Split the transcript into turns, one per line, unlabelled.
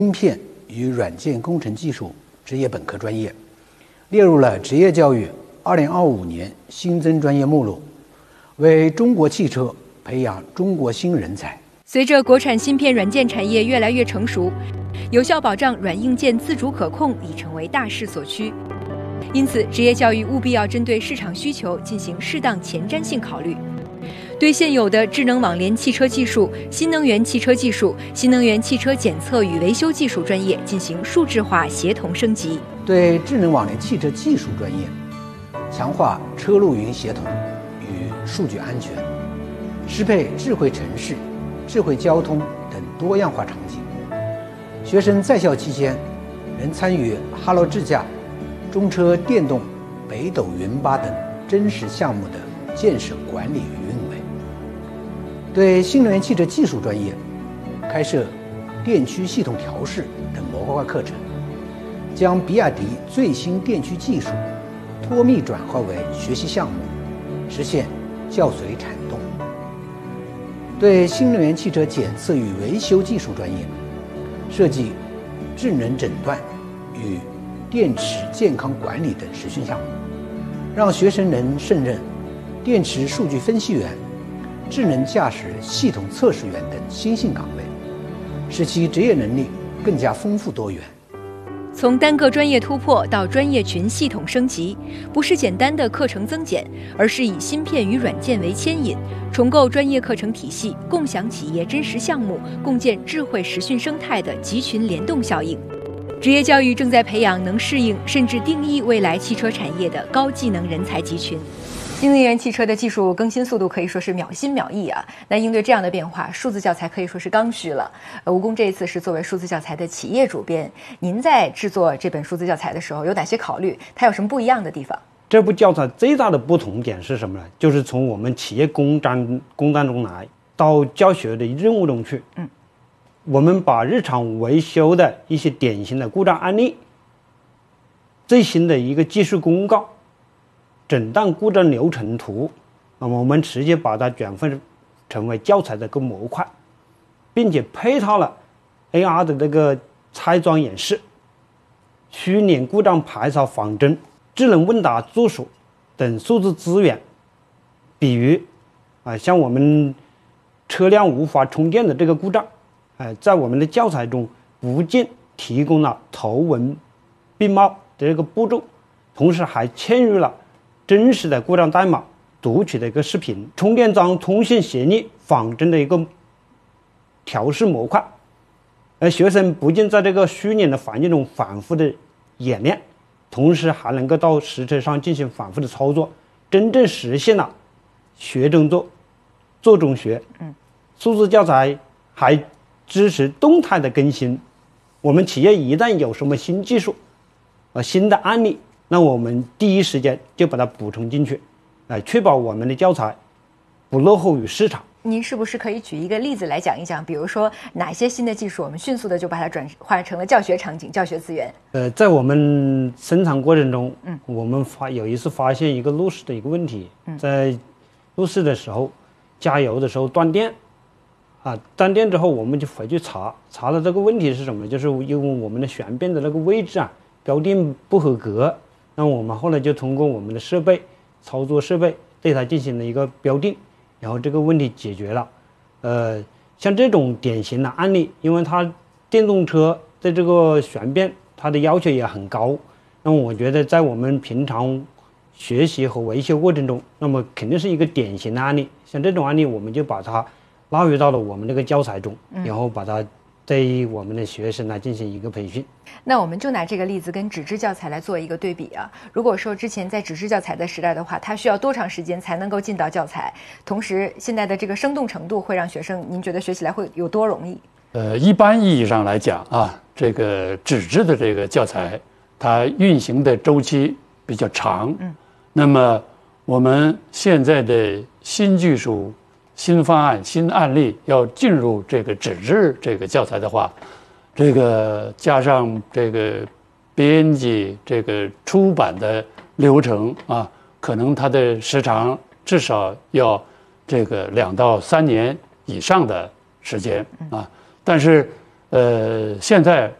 芯片与软件工程技术职业本科专业，列入了职业教育2025年新增专业目录，为中国汽车培养中国新人才。
随着国产芯片软件产业越来越成熟，有效保障软硬件自主可控已成为大势所趋。因此，职业教育务必要针对市场需求进行适当前瞻性考虑，对现有的智能网联汽车技术、新能源汽车技术、新能源汽车检测与维修技术专业进行数字化协同升级；
对智能网联汽车技术专业，强化车路云协同与数据安全，适配智慧城市、智慧交通等多样化场景。学生在校期间能参与哈罗智驾、中车电动、北斗云巴等真实项目的建设管理与运维。对新能源汽车技术专业，开设电驱系统调试等模块化课程，将比亚迪最新电驱技术脱密转化为学习项目，实现教随产动。对新能源汽车检测与维修技术专业，设计智能诊断与电池健康管理等实训项目，让学生能胜任电池数据分析员、智能驾驶系统测试员等新兴岗位，使其职业能力更加丰富多元。
从单个专业突破到专业群系统升级，不是简单的课程增减，而是以芯片与软件为牵引，重构专业课程体系，共享企业真实项目，共建智慧实训生态的集群联动效应。职业教育正在培养能适应甚至定义未来汽车产业的高技能人才集群。新能源汽车的技术更新速度可以说是秒新秒异啊！那应对这样的变化，数字教材可以说是刚需了。吴工这一次是作为数字教材的企业主编，您在制作这本数字教材的时候有哪些考虑？它有什么不一样的地方？
这部教材最大的不同点是什么呢？就是从我们企业工单中来到教学的任务中去。我们把日常维修的一些典型的故障案例、最新的一个技术公告、诊断故障流程图，那么我们直接把它转换成为教材的一个模块，并且配套了 AR 的这个拆装演示、虚拟故障排查仿真、智能问答助手等数字资源。比如像我们车辆无法充电的这个故障，在我们的教材中不仅提供了图文并茂的这个步骤，同时还嵌入了真实的故障代码读取的一个视频、充电桩通信协议仿真的一个调试模块。而学生不仅在这个虚拟的环境中反复的演练，同时还能够到实车上进行反复的操作，真正实现了学中做，做中学。数字教材还支持动态的更新，我们企业一旦有什么新技术新的案例，那我们第一时间就把它补充进去，来确保我们的教材不落后于市场。
您是不是可以举一个例子来讲一讲，比如说哪些新的技术我们迅速的就把它转换成了教学场景、教学资源？在
我们生产过程中，我们有一次发现一个路试的一个问题，在路试的时候加油的时候断电断电之后，我们就回去查了这个问题是什么，就是因为我们的悬变的那个位置标定不合格。那我们后来就通过我们的操作设备对它进行了一个标定，然后这个问题解决了。像这种典型的案例，因为它电动车的这个悬变它的要求也很高，那么我觉得在我们平常学习和维修过程中，那么肯定是一个典型的案例。像这种案例，我们就把它纳入到了我们这个教材中，然后把它对我们的学生来进行一个培训。
那我们就拿这个例子跟纸质教材来做一个对比啊。如果说之前在纸质教材的时代的话，它需要多长时间才能够进到教材？同时，现在的这个生动程度会让学生，您觉得学起来会有多容易？
一般意义上来讲这个纸质的这个教材，它运行的周期比较长。那么我们现在的新技术、新方案、新案例要进入这个纸质这个教材的话，这个加上这个编辑、这个出版的流程可能它的时长至少要这个2到3年以上的时间但是现在